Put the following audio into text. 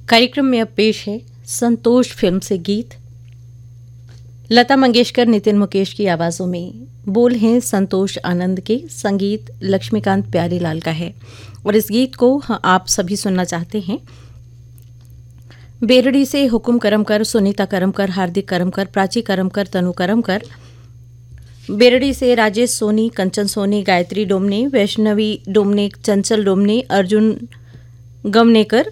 कार्यक्रम में अब पेश है संतोष फिल्म से गीत। लता मंगेशकर, नितिन मुकेश की आवाज़ों में। बोल हैं संतोष आनंद के, संगीत लक्ष्मीकांत प्यारेलाल का है और इस गीत को आप सभी सुनना चाहते हैं। बेरड़ी से हुकुम करमकर, सुनीता करमकर, हार्दिक करमकर, प्राची करमकर, तनु करमकर। बेरड़ी से राजेश सोनी, कंचन सोनी, गायत्री डोमने, वैष्णवी डोमने, चंचल डोमने, अर्जुन गमनेकर,